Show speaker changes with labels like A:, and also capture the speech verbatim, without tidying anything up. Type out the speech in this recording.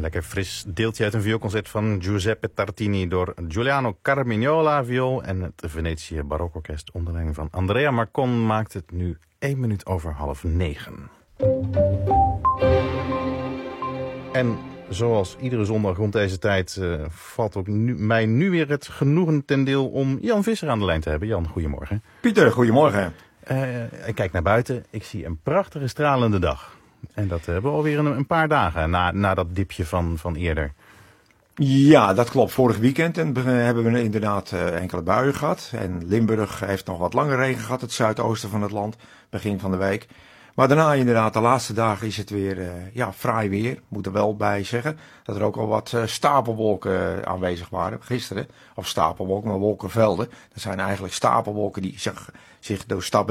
A: lekker fris deeltje uit een vioolconcert van Giuseppe Tartini door Giuliano Carmignola viool. En het Venetië Barokorkest onder leiding van Andrea Marcon maakt het nu één minuut over half negen. En zoals iedere zondag rond deze tijd uh, valt ook nu, mij nu weer het genoegen ten deel om Jan Visser aan de lijn te hebben. Jan, goedemorgen.
B: Pieter, goedemorgen.
A: Uh, ik kijk naar buiten. Ik zie een prachtige stralende dag. En dat hebben we alweer een, een paar dagen na, na dat dipje van, van eerder.
B: Ja, dat klopt. Vorig weekend en, uh, hebben we inderdaad uh, enkele buien gehad. En Limburg heeft nog wat langer regen gehad, het zuidoosten van het land, begin van de week. Maar daarna inderdaad, de laatste dagen is het weer uh, ja, fraai weer. Moet er wel bij zeggen dat er ook al wat uh, stapelwolken uh, aanwezig waren. Gisteren, of stapelwolken, maar wolkenvelden. Dat zijn eigenlijk stapelwolken die zich, zich door